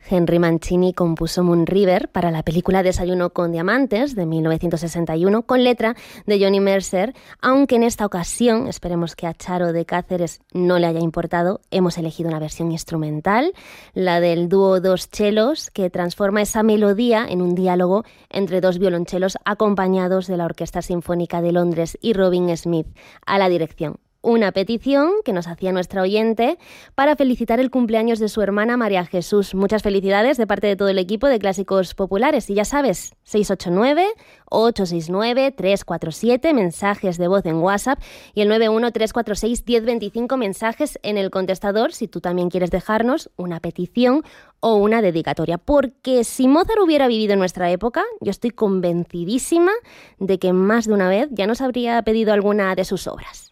Henry Mancini compuso Moon River para la película Desayuno con Diamantes de 1961 con letra de Johnny Mercer, aunque en esta ocasión, esperemos que a Charo de Cáceres no le haya importado, hemos elegido una versión instrumental, la del dúo Dos Chelos, que transforma esa melodía en un diálogo entre dos violonchelos acompañados de la Orquesta Sinfónica de Londres y Robin Smith a la dirección. Una petición que nos hacía nuestra oyente para felicitar el cumpleaños de su hermana María Jesús. Muchas felicidades de parte de todo el equipo de Clásicos Populares. Y ya sabes, 689-869-347, mensajes de voz en WhatsApp, y el 913461025, mensajes en el contestador si tú también quieres dejarnos una petición o una dedicatoria. Porque si Mozart hubiera vivido en nuestra época, yo estoy convencidísima de que más de una vez ya nos habría pedido alguna de sus obras.